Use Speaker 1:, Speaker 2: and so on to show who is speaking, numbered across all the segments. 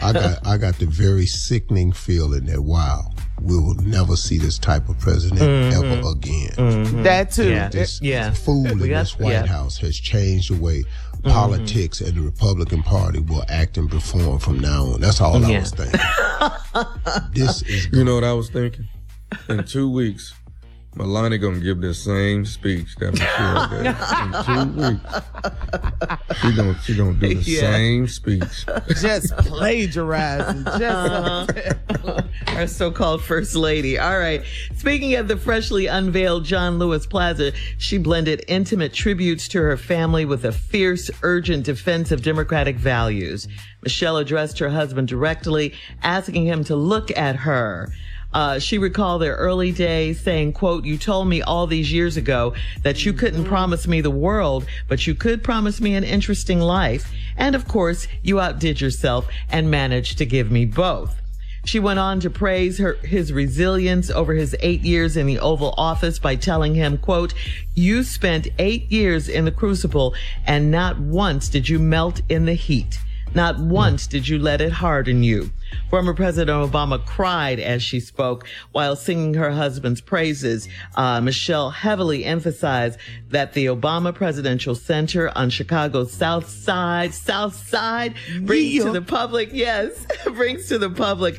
Speaker 1: I got the very sickening feeling that we will never see this type of president ever again.
Speaker 2: That too.
Speaker 1: This fool in this White House has changed the way politics and the Republican Party will act and perform from now on. That's all I was thinking. This is
Speaker 3: You know what I was thinking? In 2 weeks, Melania gonna give the same speech that Michelle did. In 2 weeks, she gonna do the same speech.
Speaker 2: Just plagiarizing.
Speaker 4: Our so-called first lady. All right. Speaking of the freshly unveiled John Lewis Plaza, she blended intimate tributes to her family with a fierce, urgent defense of democratic values. Michelle addressed her husband directly, asking him to look at her. She recalled their early days saying, quote, "You told me all these years ago that you couldn't promise me the world, but you could promise me an interesting life. And of course, you outdid yourself and managed to give me both." She went on to praise his resilience over his 8 years in the Oval Office by telling him, quote, "You spent 8 years in the crucible and not once did you melt in the heat. Not once did you let it harden you." Former President Obama cried as she spoke while singing her husband's praises. Michelle heavily emphasized that the Obama Presidential Center on Chicago's South Side brings to the public, brings to the public.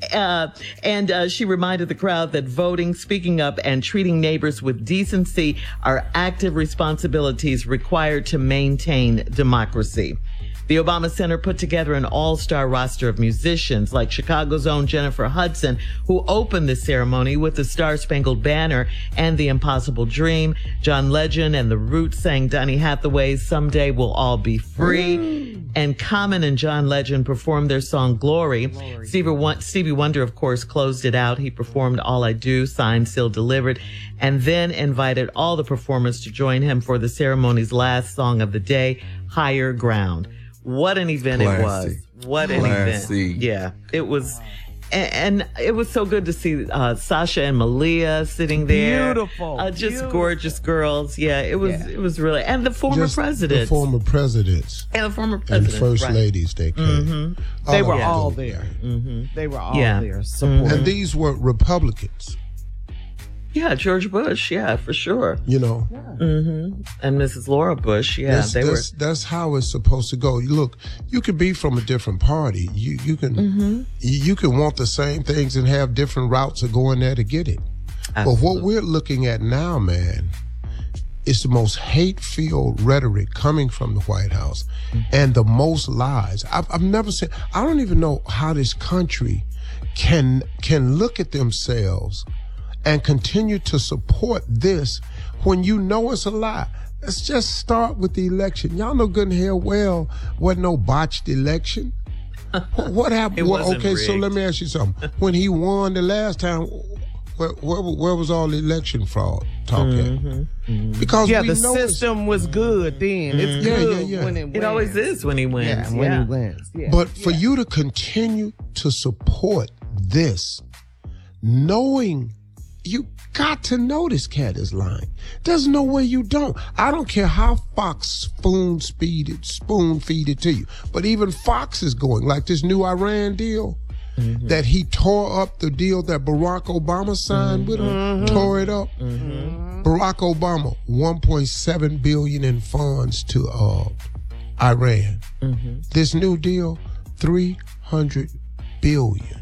Speaker 4: And she reminded the crowd that voting, speaking up, and treating neighbors with decency are active responsibilities required to maintain democracy. The Obama Center put together an all-star roster of musicians like Chicago's own Jennifer Hudson, who opened the ceremony with the Star-Spangled Banner and The Impossible Dream. John Legend and The Roots sang Donny Hathaway's Someday We'll All Be Free. And Common and John Legend performed their song Glory. Stevie Wonder, of course, closed it out. He performed All I Do, Signed, Sealed, Delivered, and then invited all the performers to join him for the ceremony's last song of the day, Higher Ground. What an event it was. What an event. Yeah, it was. And it was so good to see Sasha and Malia sitting there. Beautiful. Gorgeous girls. Yeah, it was really. And the former presidents.
Speaker 1: The former presidents.
Speaker 4: And the former presidents.
Speaker 1: And first ladies they came.
Speaker 2: They were all there. They were all there supporting.
Speaker 1: And these were Republicans.
Speaker 4: Yeah, George Bush, for sure.
Speaker 1: You know.
Speaker 4: And Mrs. Laura Bush,
Speaker 1: that's how it's supposed to go. Look, you could be from a different party. You can want the same things and have different routes of going there to get it. Absolutely. But what we're looking at now, man, is the most hate-filled rhetoric coming from the White House and the most lies. I've never said, I don't even know how this country can look at themselves and continue to support this when you know it's a lie. Let's just start with the election. Y'all know good and hell well wasn't no botched election. What happened? Okay, so let me ask you something. When he won the last time, where was all the election fraud talk at? Because
Speaker 2: the system was good then. It's good when it wins.
Speaker 4: It always is when he wins.
Speaker 2: When he wins. Yeah.
Speaker 1: But for you to continue to support this, knowing you got to know this cat is lying. There's no way you don't. I don't care how Fox spoon feed it to you. But even Fox is going, like this new Iran deal, that he tore up the deal that Barack Obama signed with him, tore it up. Barack Obama, $1.7 billion in funds to Iran. This new deal, $300 billion.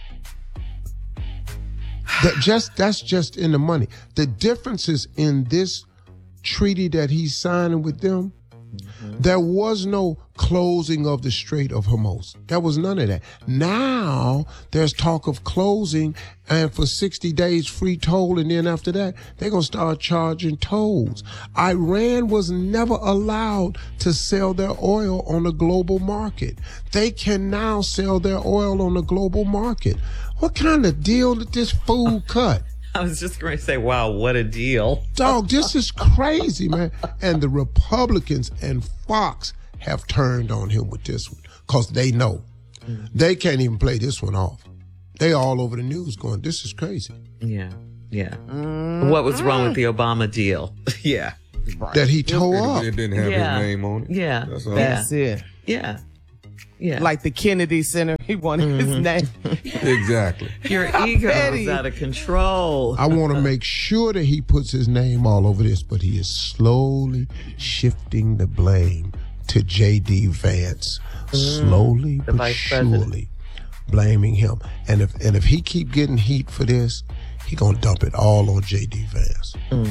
Speaker 1: That's just in the money. The difference is in this treaty that he's signing with them, there was no closing of the Strait of Hormuz. There was none of that. Now there's talk of closing and for 60 days free toll, and then after that, they're going to start charging tolls. Iran was never allowed to sell their oil on the global market. They can now sell their oil on the global market. What kind of deal did this fool cut?
Speaker 4: I was just going to say, wow, what a deal.
Speaker 1: Dog, this is crazy, man. And the Republicans and Fox have turned on him with this one because they know they can't even play this one off. They all over the news going, this is crazy.
Speaker 4: Yeah. What was wrong with the Obama deal?
Speaker 1: That he tore up.
Speaker 3: It didn't have his name on it.
Speaker 4: Yeah.
Speaker 2: That's it.
Speaker 4: Yeah. Yeah.
Speaker 2: Like the Kennedy Center. He wanted his name.
Speaker 3: Exactly.
Speaker 4: Your ego is out of control.
Speaker 1: I want to make sure that he puts his name all over this, but he is slowly shifting the blame to J.D. Vance. Slowly but surely blaming him. And if he keep getting heat for this, he gonna dump it all on J.D. Vance.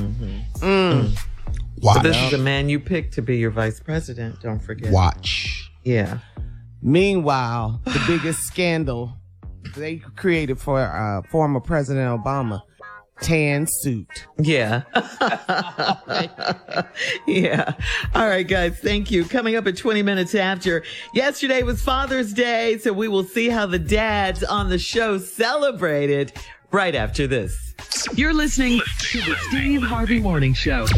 Speaker 1: Watch.
Speaker 4: But this is the man you picked to be your vice president, don't forget.
Speaker 1: Watch.
Speaker 4: Yeah.
Speaker 2: Meanwhile, the biggest scandal they created for former President Obama, tan suit.
Speaker 4: Yeah. Yeah. All right, guys. Thank you. Coming up at 20 minutes after. Yesterday was Father's Day, so we will see how the dads on the show celebrated right after this.
Speaker 5: You're listening to the Steve Harvey Morning Show.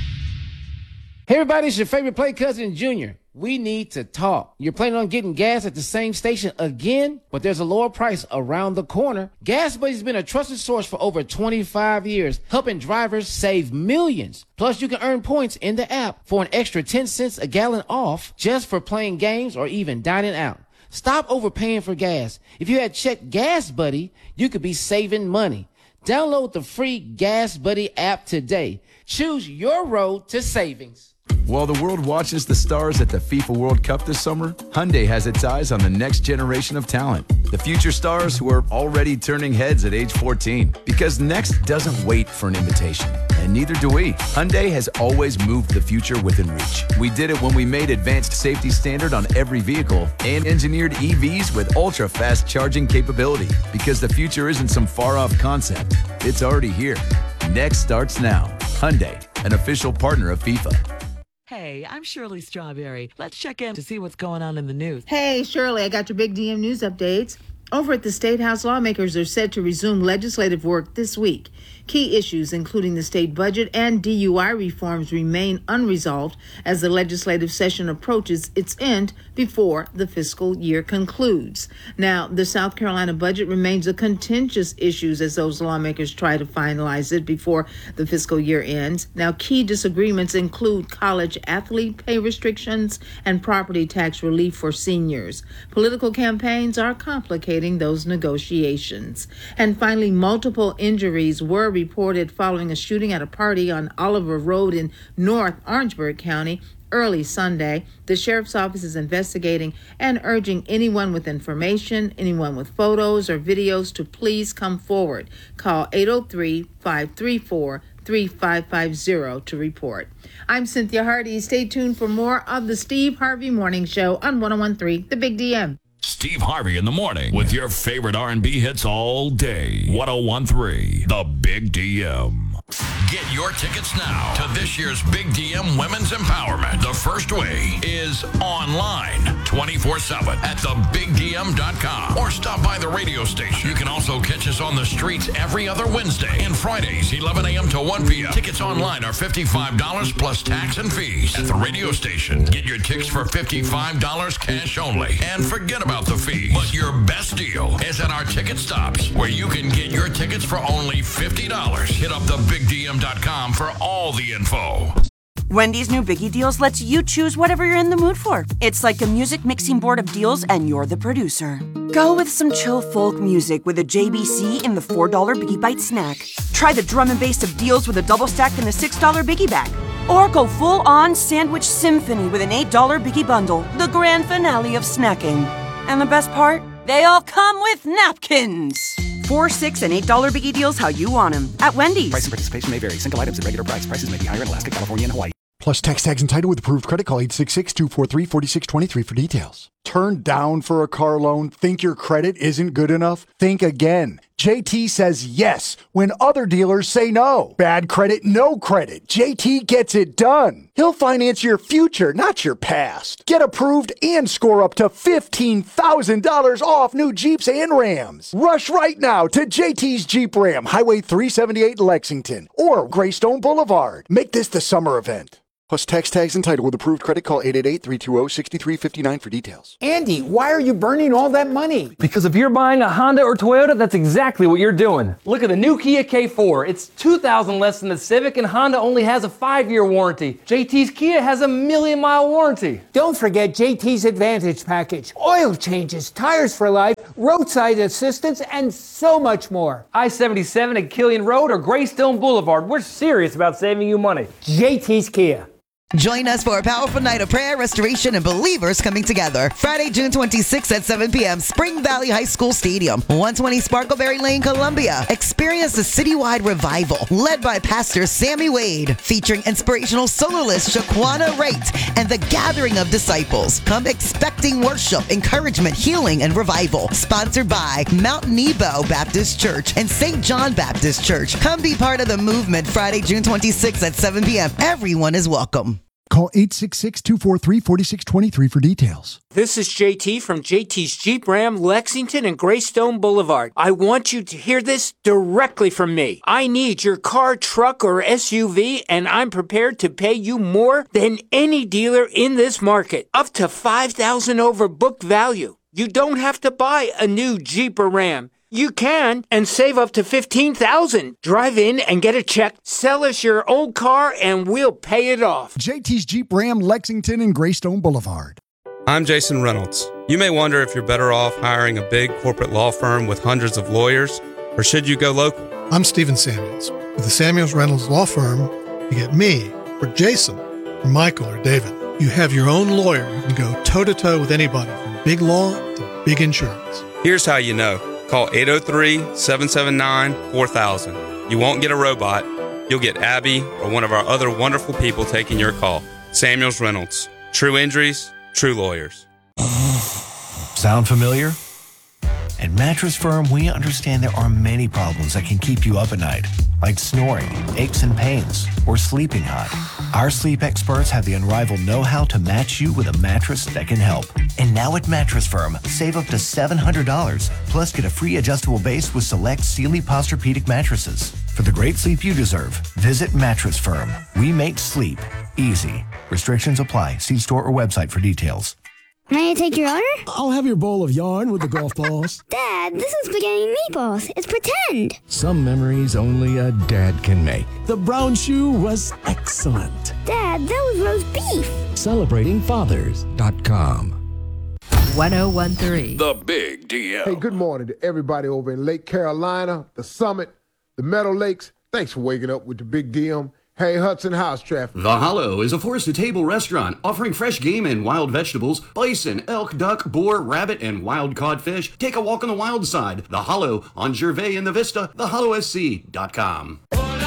Speaker 6: Hey everybody, it's your favorite play cousin, Junior. We need to talk. You're planning on getting gas at the same station again, but there's a lower price around the corner. Gas Buddy's been a trusted source for over 25 years, helping drivers save millions. Plus, you can earn points in the app for an extra 10 cents a gallon off just for playing games or even dining out. Stop overpaying for gas. If you had checked Gas Buddy, you could be saving money. Download the free Gas Buddy app today. Choose your road to savings.
Speaker 7: While the world watches the stars at the FIFA World Cup this summer, Hyundai has its eyes on the next generation of talent. The future stars who are already turning heads at age 14. Because next doesn't wait for an invitation. And neither do we. Hyundai has always moved the future within reach. We did it when we made advanced safety standard on every vehicle and engineered EVs with ultra-fast charging capability. Because the future isn't some far-off concept. It's already here. Next starts now. Hyundai, an official partner of FIFA.
Speaker 5: Hey, I'm Shirley Strawberry. Let's check in to see what's going on in the news.
Speaker 8: Hey, Shirley, I got your big DM news updates. Over at the State House, lawmakers are set to resume legislative work this week. Key issues, including the state budget and DUI reforms, remain unresolved as the legislative session approaches its end before the fiscal year concludes. Now, the South Carolina budget remains a contentious issue as those lawmakers try to finalize it before the fiscal year ends. Now, key disagreements include college athlete pay restrictions and property tax relief for seniors. Political campaigns are complicating those negotiations. And finally, multiple injuries were reported following a shooting at a party on Oliver Road in North Orangeburg County early Sunday. The sheriff's office is investigating and urging anyone with information, anyone with photos or videos to please come forward. Call 803-534-3550 to report. I'm Cynthia Hardy. Stay tuned for more of the Steve Harvey Morning Show on 101.3 The Big DM.
Speaker 9: Steve Harvey in the morning with your favorite R&B hits all day. 101.3 The Big DM. Get your tickets now to this year's Big DM Women's Empowerment. The first way is online 24/7 at thebigdm.com or stop by the radio station. You can also catch us on the streets every other Wednesday and Fridays 11 a.m. to 1 p.m. Tickets online are $55 plus tax and fees. At the radio station, get your tickets for $55 cash only. And forget about the fees. But your best deal is at our ticket stops where you can get your tickets for only $50. Hit up thebigdm.com for all the info.
Speaker 10: Wendy's new Biggie Deals lets you choose whatever you're in the mood for. It's like a music mixing board of deals, and you're the producer. Go with some chill folk music with a JBC in the $4 Biggie Bite snack. Try the drum and bass of deals with a double stack in the $6 Biggie Bag. Or go full-on sandwich symphony with an $8 Biggie Bundle, the grand finale of snacking. And the best part? They all come with napkins. $4, $6, and $8 Biggie Deals how you want them at Wendy's.
Speaker 11: Price and participation may vary. Single items at regular price. Prices may be higher in Alaska, California, and Hawaii.
Speaker 12: Plus tax and title with approved credit. Call 866-243-4623 for details. Turned down for a car loan? Think your credit isn't good enough? Think again. JT says yes when other dealers say no. Bad credit, no credit. JT gets it done. He'll finance your future, not your past. Get approved and score up to $15,000 off new Jeeps and Rams. Rush right now to JT's Jeep Ram, Highway 378 Lexington, or Greystone Boulevard. Make this the summer event. Plus tax tags and title with approved credit. Call 888-320-6359 for details.
Speaker 13: Andy, why are you burning all that money?
Speaker 14: Because if you're buying a Honda or Toyota, that's exactly what you're doing. Look at the new Kia K4. It's $2,000 less than the Civic, and Honda only has a 5-year warranty. JT's Kia has a 1,000,000-mile warranty.
Speaker 13: Don't forget JT's Advantage Package. Oil changes, tires for life, roadside assistance, and so much more.
Speaker 14: I-77 at Killian Road or Greystone Boulevard. We're serious about saving you money.
Speaker 13: JT's Kia.
Speaker 15: Join us for a powerful night of prayer, restoration, and believers coming together. Friday, June 26th at 7 p.m., Spring Valley High School Stadium, 120 Sparkleberry Lane, Columbia. Experience a citywide revival led by Pastor Sammy Wade, featuring inspirational soloist Shaquana Wright and the gathering of disciples. Come expecting worship, encouragement, healing, and revival. Sponsored by Mount Nebo Baptist Church and St. John Baptist Church. Come be part of the movement Friday, June 26th at 7 p.m. Everyone is welcome.
Speaker 12: Call 866-243-4623 for details.
Speaker 13: This is JT from JT's Jeep Ram, Lexington and Greystone Boulevard. I want you to hear this directly from me. I need your car, truck, or SUV, and I'm prepared to pay you more than any dealer in this market. Up to $5,000 over book value. You don't have to buy a new Jeep or Ram. You can and save up to $15,000. Drive in and get a check. Sell us your old car and we'll pay it off.
Speaker 12: JT's Jeep Ram, Lexington and Greystone Boulevard.
Speaker 16: I'm Jason Reynolds. You may wonder if you're better off hiring a big corporate law firm with hundreds of lawyers, or should you go local?
Speaker 17: I'm Stephen Samuels. With the Samuels Reynolds Law Firm, you get me, or Jason, or Michael, or David. You have your own lawyer who can go toe-to-toe with anybody from big law to big insurance.
Speaker 16: Here's how you know. Call 803-779-4000. You won't get a robot. You'll get Abby or one of our other wonderful people taking your call. Samuels Reynolds. True injuries, true lawyers.
Speaker 18: Sound familiar? At Mattress Firm, we understand there are many problems that can keep you up at night, like snoring, aches and pains, or sleeping hot. Our sleep experts have the unrivaled know-how to match you with a mattress that can help. And now at Mattress Firm, save up to $700, plus get a free adjustable base with select Sealy Posturepedic mattresses. For the great sleep you deserve, visit Mattress Firm. We make sleep easy. Restrictions apply. See store or website for details.
Speaker 19: May I take your order?
Speaker 20: I'll have your bowl of yarn with the golf balls.
Speaker 19: Dad, this is spaghetti and meatballs. It's pretend.
Speaker 20: Some memories only a dad can make. The brown shoe was excellent.
Speaker 19: Dad, that was roast beef.
Speaker 20: CelebratingFathers.com.
Speaker 21: 1013.
Speaker 9: The Big DM.
Speaker 22: Hey, good morning to everybody over in Lake Carolina, the Summit, the Meadow Lakes. Thanks for waking up with the Big DM. Hey, Hudson, how's traffic?
Speaker 23: The Hollow is a farm-to-table restaurant offering fresh game and wild vegetables, bison, elk, duck, boar, rabbit, and wild codfish. Take a walk on the wild side. The Hollow on Gervais in the Vista, thehollowsc.com.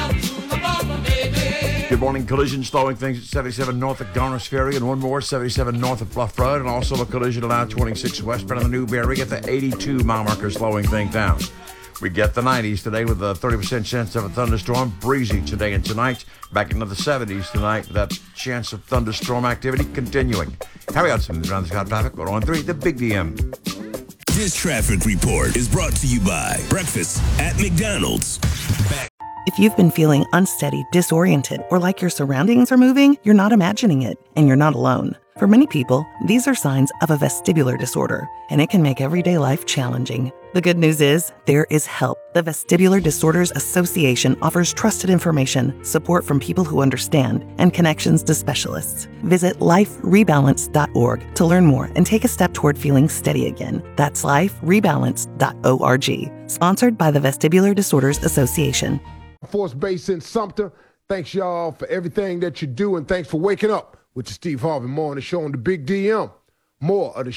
Speaker 24: Good morning. Collision slowing things at 77 north of Garner's Ferry and one more 77 north of Bluff Road, and also a collision at I-26 westbound of the Newberry at the 82 mile marker slowing things down. We get the 90s today with a 30% chance of a thunderstorm. Breezy today and tonight. Back into the 70s tonight. That chance of thunderstorm activity continuing. Harry Hudson is around the Scott traffic. 103, the Big DM.
Speaker 9: This traffic report is brought to you by Breakfast at McDonald's.
Speaker 25: If you've been feeling unsteady, disoriented, or like your surroundings are moving, you're not imagining it, and you're not alone. For many people, these are signs of a vestibular disorder, and it can make everyday life challenging. The good news is, there is help. The Vestibular Disorders Association offers trusted information, support from people who understand, and connections to specialists. Visit liferebalance.org to learn more and take a step toward feeling steady again. That's liferebalance.org. Sponsored by the Vestibular Disorders Association.
Speaker 22: Force Base in Sumter. Thanks, y'all, for everything that you do, and thanks for waking up with the Steve Harvey Morning Show on the Big DM. More of the